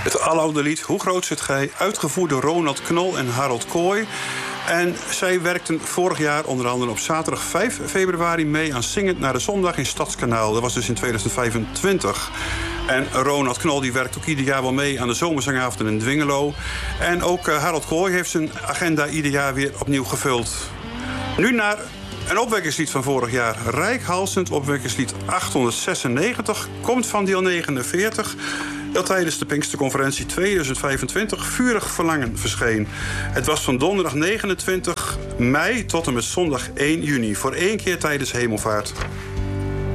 Het aloude lied Hoe groot zit gij? Uitgevoerd door Ronald Knol en Harold Kooi. En zij werkten vorig jaar onder andere op zaterdag 5 februari mee aan Zingend naar de Zondag in Stadskanaal. Dat was dus in 2025. En Ronald Knol die werkt ook ieder jaar wel mee aan de zomerzangavonden in Dwingelo. En ook Harold Kooi heeft zijn agenda ieder jaar weer opnieuw gevuld. Nu naar een opwekkingslied van vorig jaar. Rijkhalsend opwekkingslied 896 komt van deel 49... dat tijdens de Pinksterconferentie 2025 Vurig Verlangen verscheen. Het was van donderdag 29 mei tot en met zondag 1 juni. Voor 1 keer tijdens Hemelvaart.